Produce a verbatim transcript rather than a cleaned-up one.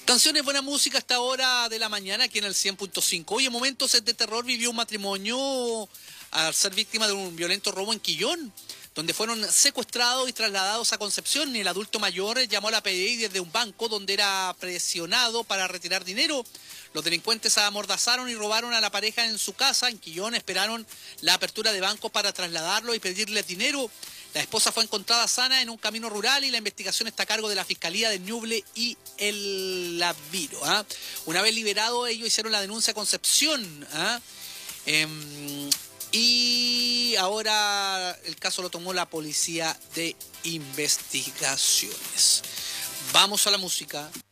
Canciones, buena música hasta ahora de la mañana aquí en el cien punto cinco. Hoy en momentos de terror vivió un matrimonio al ser víctima de un violento robo en Quillón, donde fueron secuestrados y trasladados a Concepción. El adulto mayor llamó a la P D I desde un banco donde era presionado para retirar dinero. Los delincuentes amordazaron y robaron a la pareja en su casa. En Quillón esperaron la apertura de bancos para trasladarlo y pedirle dinero. La esposa fue encontrada sana en un camino rural y la investigación está a cargo de la Fiscalía de Ñuble y el Laviro. ¿ah? Una vez liberado, ellos hicieron la denuncia a Concepción. ¿ah? Eh, y ahora el caso lo tomó la Policía de Investigaciones. Vamos a la música.